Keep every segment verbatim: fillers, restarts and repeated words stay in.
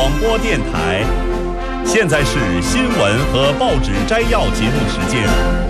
广播电台。现在是新闻和报纸摘要节目时间。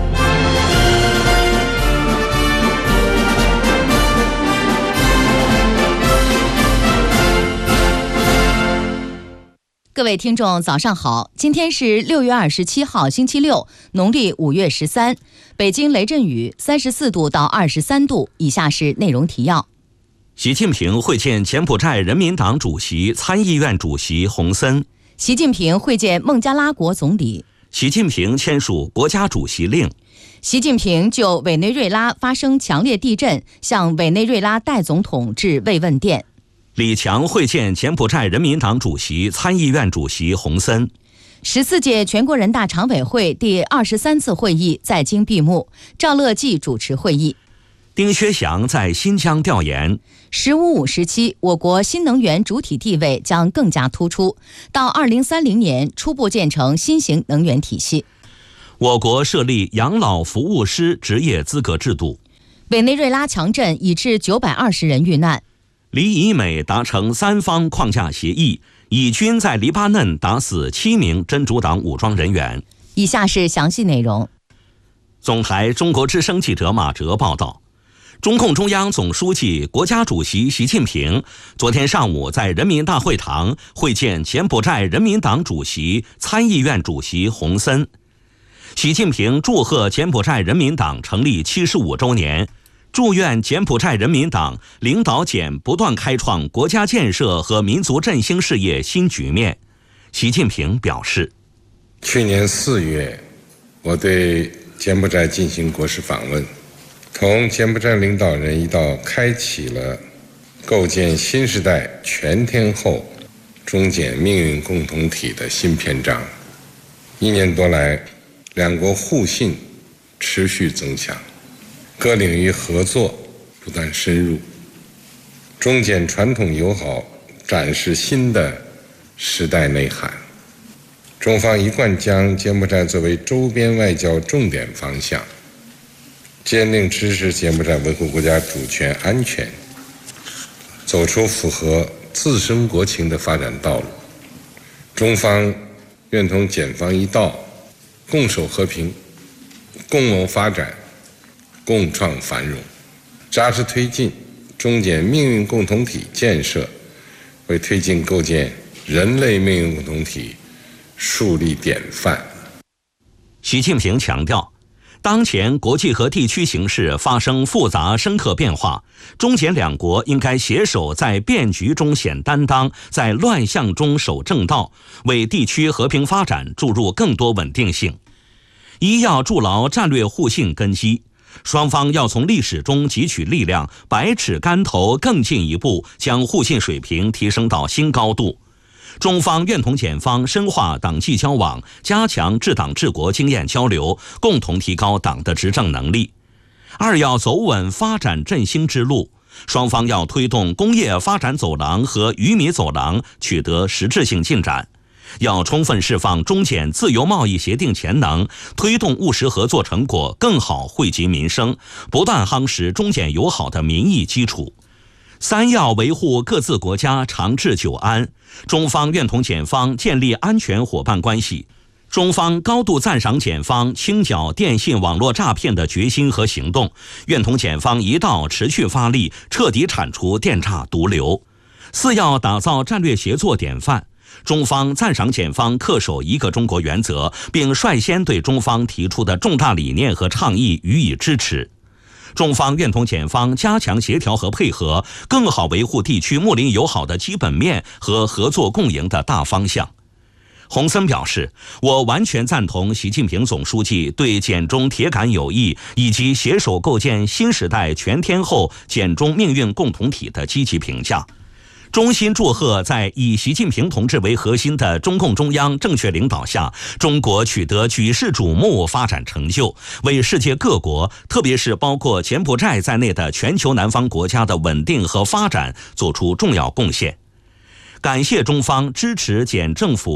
各位听众早上好，今天是六月二十七号星期六，农历五月十三，北京雷阵雨三十四度到二十三度。以下是内容提要。 习近平会见柬埔寨人民党主席、参议院主席洪森。 习近平会见孟加拉国总理。 习近平签署国家主席令。 习近平就委内瑞拉发生强烈地震，向委内瑞拉代总统致慰问电。 李强会见柬埔寨人民党主席、参议院主席洪森。 十四届全国人大常委会第二十三次会议在京闭幕，赵乐际主持会议。 丁薛祥在新疆调研。 十五五时期，我国新能源主体地位将更加突出，到二零三零年初步建成新型能源体系。 我国设立养老服务师职业资格制度。 委内瑞拉强震已致九百二十人遇难。 黎以美达成三方框架协议，以军在黎巴嫩打死七名真主党武装人员。 以下是详细内容。 总台中国之声记者马哲报道，中共中央总书记、国家主席习近平昨天上午在人民大会堂会见柬埔寨人民党主席、参议院主席洪森。习近平祝贺柬埔寨人民党成立七十五周年，祝愿柬埔寨人民党领导柬不断开创国家建设和民族振兴事业新局面。习近平表示， 去年四月，我对柬埔寨进行国事访问，同柬埔寨领导人一道开启了构建新时代全天候中柬命运共同体的新篇章。一年多来，两国互信持续增强，各领域合作不断深入，中柬传统友好展示新的时代内涵。中方一贯将柬埔寨作为周边外交重点方向，坚定支持柬埔寨维护国家主权安全，走出符合自身国情的发展道路。中方愿同柬方一道，共守和平，共谋发展，共创繁荣，扎实推进中柬命运共同体建设，为推进构建人类命运共同体树立典范。 习近平强调，当前国际和地区形势发生复杂深刻变化，中柬两国应该携手在变局中显担当，在乱象中守正道，为地区和平发展注入更多稳定性。一要筑牢战略互信根基，双方要从历史中汲取力量，百尺竿头更进一步，将互信水平提升到新高度。中方愿同柬方深化党际交往，加强治党治国经验交流，共同提高党的执政能力。二要走稳发展振兴之路，双方要推动工业发展走廊和鱼米走廊取得实质性进展，要充分释放中柬自由贸易协定潜能，推动务实合作成果更好惠及民生，不断夯实中柬友好的民意基础。三要维护各自国家长治久安，中方愿同柬方建立安全伙伴关系。中方高度赞赏柬方清剿电信网络诈骗的决心和行动，愿同柬方一道持续发力，彻底铲除电诈毒瘤。四要打造战略协作典范，中方赞赏柬方恪守一个中国原则，并率先对中方提出的重大理念和倡议予以支持。中方愿同柬方加强协调和配合，更好维护地区睦邻友好的基本面和合作共赢的大方向。洪森表示，我完全赞同习近平总书记对柬中铁杆友谊以及携手构建新时代全天候柬中命运共同体的积极评价。衷心祝贺在以习近平同志为核心的中共中央正确领导下，中国取得举世瞩目发展成就，为世界各国，特别是包括柬埔寨在内的全球南方国家的稳定和发展做出重要贡献。感谢中方支持柬政府